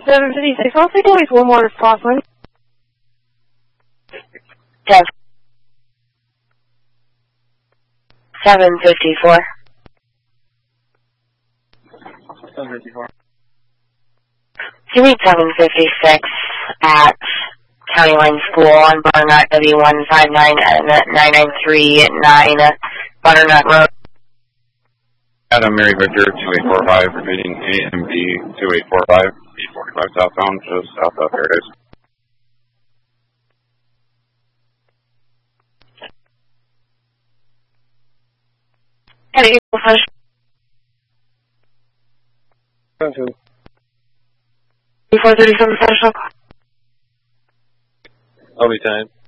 756. I'll take at least one more crosswind. Test. 754. 754. You meet 756 at County Line School on Butternut W159 and 993 Butternut Road. Adam Mary Victor 2845, repeating AMD 2845, 845 southbound, just south of Paradise. Got it, Eagle Flash. 7-2. 437 Flash. I'll be 10.